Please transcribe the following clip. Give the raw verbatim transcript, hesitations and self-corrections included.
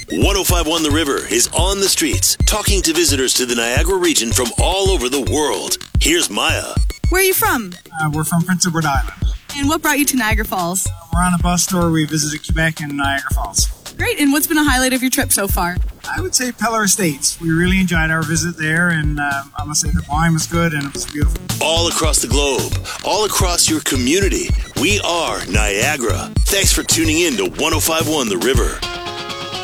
one oh five point one The River is on the streets, talking to visitors to the Niagara region from all over the world. Here's Maya. Where are you from? Uh, we're from Prince Edward Island. And what brought you to Niagara Falls? We're on a bus tour. We visited Quebec and Niagara Falls. Great. And what's been a highlight of your trip so far? I would say Peller Estates. We really enjoyed our visit there, and uh, I must say the wine was good and it was beautiful. All across the globe, all across your community, we are Niagara. Thanks for tuning in to one oh five point one The River.